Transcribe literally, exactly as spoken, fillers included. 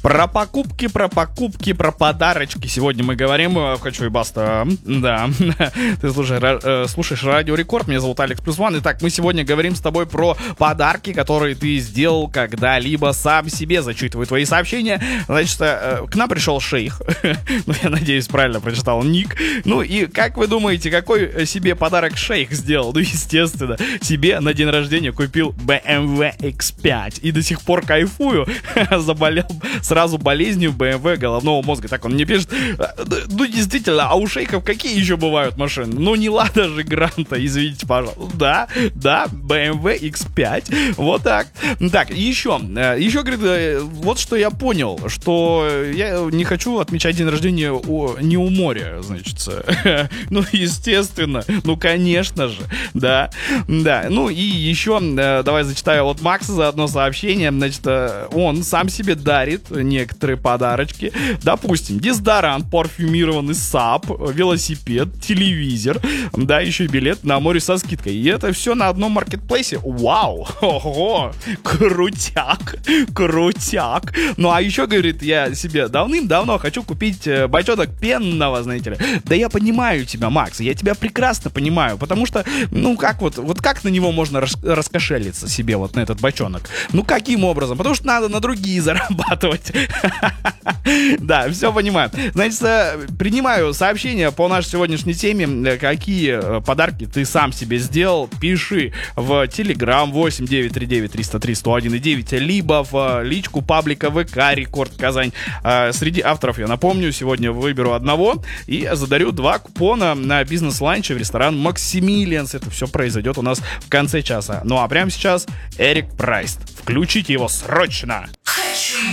Про покупки, про покупки, про подарочки. Сегодня мы говорим. Хочу и баста. Да. Ты слушаешь, слушаешь Радио Рекорд. Меня зовут Алекс Плюс Ван. Итак, мы сегодня говорим с тобой про подарки, которые ты сделал когда-либо сам себе. Зачитываю твои сообщения. Значит, к нам пришел шейх. Ну, я надеюсь, правильно прочитал ник. Ну и как вы думаете, какой себе подарок шейх сделал? Ну, естественно, себе на день рождения купил бэ эм вэ икс пять. И до сих пор кайфую. Заболел сразу болезнью бэ эм вэ головного мозга. Так он мне пишет. Ну, действительно, а у шейхов какие еще бывают машины? Ну, не Лада же Гранта, извините, пожалуйста. Да, да, бэ эм вэ икс пять. Вот так. Так, еще. Еще, говорит, вот что я понял, что я не хочу отмечать день рождения у, не у моря, значит. Ну, естественно. Ну, конечно же. Да, да. Ну, и еще, давай зачитаю от Макса за одно сообщение. Значит, он сам себе дарит некоторые подарочки. Допустим, дезодорант парфюмированный САП, велосипед, телевизор, да, еще и билет на море со скидкой. И это все на одном маркетплейсе. Вау! Ого! Крутяк! Крутяк! Ну, а еще, говорит, я себе давным-давно хочу купить бочонок пенного, знаете ли. Да я понимаю тебя, Макс, я тебя прекрасно понимаю, потому что, ну, как вот, вот как на него можно рас- раскошелиться себе вот на этот бочонок? Ну, каким образом? Потому что надо на другие зарабатывать. Да, все понимаю. Значит, принимаю сообщения по нашей сегодняшней теме. Какие подарки ты сам себе сделал? Пиши в Telegram восемь девятьсот тридцать девять триста три сто один девять, либо в личку паблика ВК Рекорд Казань. Среди авторов, я напомню, сегодня выберу одного и задарю два купона на бизнес-ланч в ресторан Максимилианс. Это все произойдет у нас в конце часа. Ну а прямо сейчас Эрик Прайс. Включите его срочно!